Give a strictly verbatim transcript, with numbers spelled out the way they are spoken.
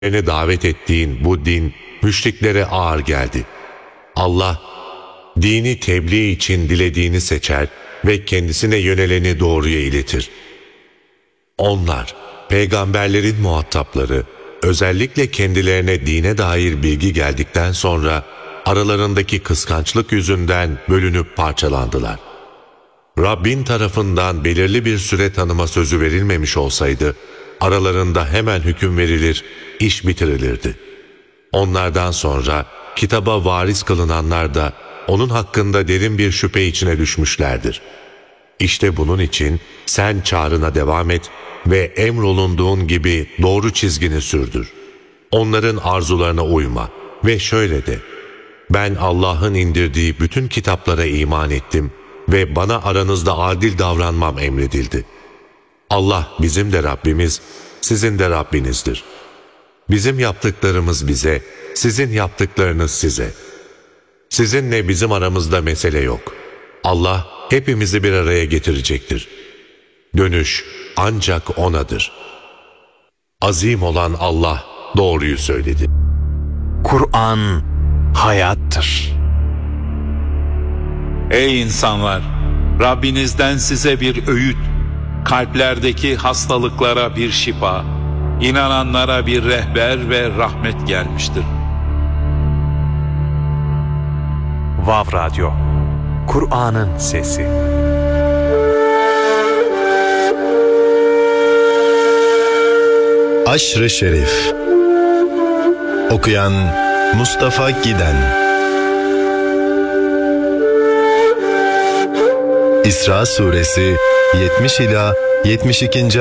Beni davet ettiğin bu din müşriklere ağır geldi. Allah, dini tebliğ için dilediğini seçer ve kendisine yöneleni doğruya iletir. Onlar, peygamberlerin muhatapları, özellikle kendilerine dine dair bilgi geldikten sonra aralarındaki kıskançlık yüzünden bölünüp parçalandılar. Rabbin tarafından belirli bir süre tanıma sözü verilmemiş olsaydı, aralarında hemen hüküm verilir, iş bitirilirdi. Onlardan sonra kitaba varis kılınanlar da onun hakkında derin bir şüphe içine düşmüşlerdir. İşte bunun için sen çağrına devam et ve emrolunduğun gibi doğru çizgini sürdür. Onların arzularına uyma ve şöyle de: ben Allah'ın indirdiği bütün kitaplara iman ettim ve bana aranızda adil davranmam emredildi. Allah bizim de Rabbimiz, sizin de Rabbinizdir. Bizim yaptıklarımız bize, sizin yaptıklarınız size. Sizinle bizim aramızda mesele yok. Allah hepimizi bir araya getirecektir. Dönüş ancak O'nadır. Azim olan Allah doğruyu söyledi. Kur'an hayattır. Ey insanlar! Rabbinizden size bir öğüt, kalplerdeki hastalıklara bir şifa, inananlara bir rehber ve rahmet gelmiştir. Vav Radyo, Kur'an'ın sesi. Aşr-ı Şerif. Okuyan Mustafa Giden. İsra Suresi yetmiş ila yetmiş ikinci